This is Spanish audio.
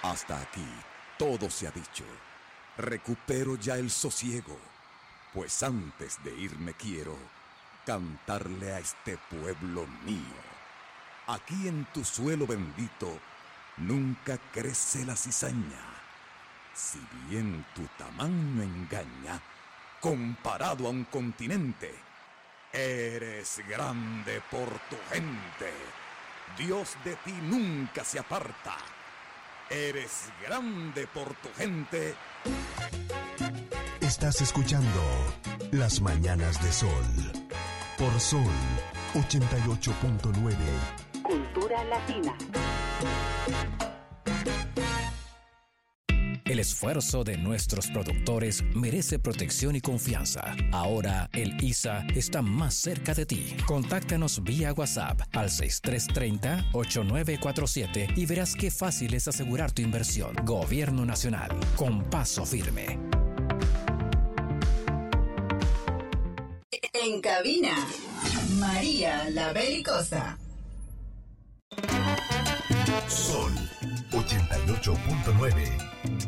Hasta aquí todo se ha dicho. Recupero ya el sosiego, pues antes de irme quiero cantarle a este pueblo mío. Aquí en tu suelo bendito nunca crece la cizaña. Si bien tu tamaño engaña, comparado a un continente, eres grande por tu gente. Dios de ti nunca se aparta. Eres grande por tu gente. Estás escuchando Las Mañanas de Sol por Sol 88.9. Cultura Latina. El esfuerzo de nuestros productores merece protección y confianza. Ahora el ISA está más cerca de ti. Contáctanos vía WhatsApp al 6330-8947 y verás qué fácil es asegurar tu inversión. Gobierno Nacional, con paso firme. En cabina, María la Belicosa. Sol 88.9.